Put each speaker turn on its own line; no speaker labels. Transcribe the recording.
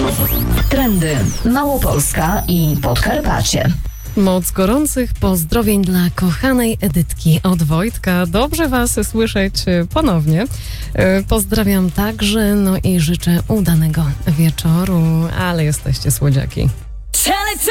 Trendy Małopolska i Podkarpacie.
Moc gorących pozdrowień dla kochanej Edytki od Wojtka. Dobrze Was słyszeć ponownie. Pozdrawiam także, no i życzę udanego wieczoru, ale jesteście słodziaki.